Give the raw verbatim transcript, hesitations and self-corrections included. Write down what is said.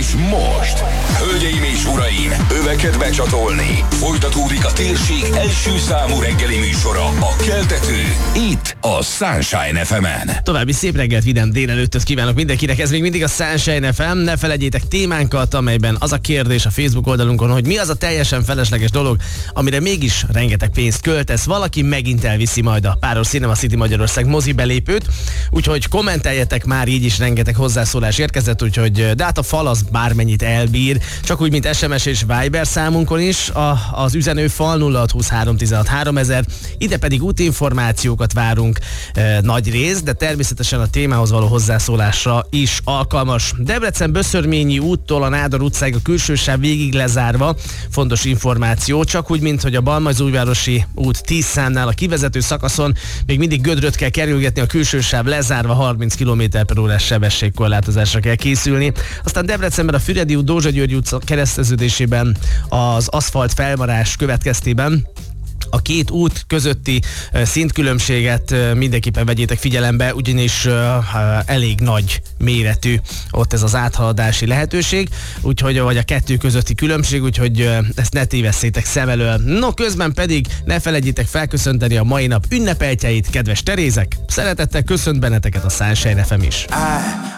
most, hölgyeim és uraim, öveket becsatolni. Folytatódik a térség első számú reggeli műsora, a Keltető, itt a Sunshine ef emen. További szép reggelt, vidám délelőttöt kívánok mindenkinek, ez még mindig a Sunshine ef em. Ne felejtjétek témánkat, amelyben az a kérdés a Facebook oldalunkon, hogy mi az a teljesen felesleges dolog, amire mégis rengeteg pénzt költesz. Valaki megint elviszi majd a páros Cinema City Magyarország mozi belépőt, úgyhogy kommenteljetek már, így is rengeteg hozzászólás érkezett, úgyhogy de hát a fal az bármennyit elbír, csak úgy, mint es em es és Viber számunkon is, a, az üzenőfal nulla hat huszonhárom tizenhat háromezer, ide pedig útinformációkat várunk e, nagy rész, de természetesen a témához való hozzászólásra is alkalmas. Debrecen Böszörményi úttól a Nádor utcáig a külső sáv végig lezárva, fontos információ, csak úgy, mint hogy a Balmazújvárosi út tíz számnál a kivezető szakaszon még mindig gödröt kell kerülgetni, a külső sáv lezárva, harminc kilométer per órás sebességkorlátozásra kell készülni. Aztán Debrecenben a Füredi út, Dózsa György utca kereszteződésében az aszfalt felmarás következtében a két út közötti uh, szintkülönbséget uh, mindenképpen vegyétek figyelembe, ugyanis uh, uh, elég nagy méretű ott ez az áthaladási lehetőség, úgyhogy vagy a kettő közötti különbség, úgyhogy uh, ezt ne tévesszétek szem elől. No, közben pedig ne felejtjétek felköszönteni a mai nap ünnepeltjeit, kedves Terézek! Szeretettel köszönt benneteket a Sunshine ef em is.